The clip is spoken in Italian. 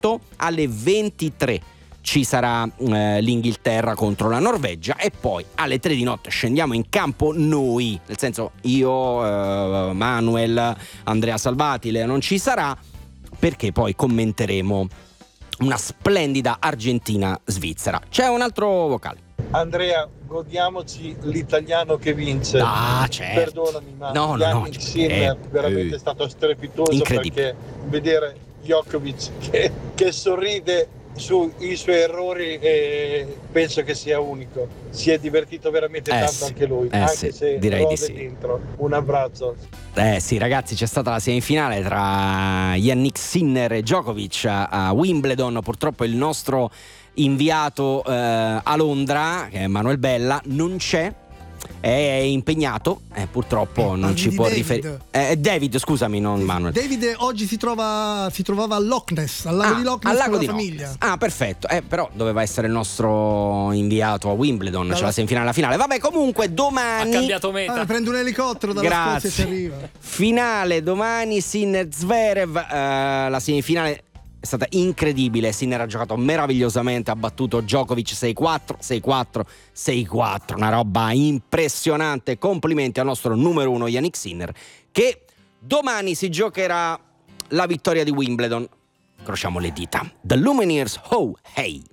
alle 23 ci sarà l'Inghilterra contro la Norvegia, e poi alle 3 di notte scendiamo in campo noi, nel senso io, Manuel, Andrea Salvati, Lea non ci sarà, perché poi commenteremo una splendida Argentina-Svizzera. C'è un altro vocale. Andrea, godiamoci l'italiano che vince. Ah, certo. Perdonami, ma No, Yannick Sinner veramente è stato strepitoso, perché vedere Djokovic che sorride sui suoi errori, penso che sia unico. Si è divertito veramente tanto anche lui, anche se direi rode di sì. dentro. Un abbraccio. Sì, ragazzi, c'è stata la semifinale tra Yannick Sinner e Djokovic a Wimbledon. Purtroppo il nostro inviato a Londra, che è Manuel Bella, non c'è, è impegnato, purtroppo non ci può riferire. David, scusami, non Manuel. David oggi si trovava a Loch Ness, al lago di Loch Ness, con la famiglia. Ah, perfetto. Però doveva essere il nostro inviato a Wimbledon, c'è la semifinale e la finale. Vabbè, comunque domani ha cambiato meta. Prende un elicottero dalla Scozia e ci arriva. Finale domani, Sinner Zverev, la semifinale è stata incredibile. Sinner ha giocato meravigliosamente, ha battuto Djokovic 6-4, 6-4, 6-4, una roba impressionante. Complimenti al nostro numero 1 Yannick Sinner, che domani si giocherà la vittoria di Wimbledon. Crociamo le dita. The Lumineers, ho, hey!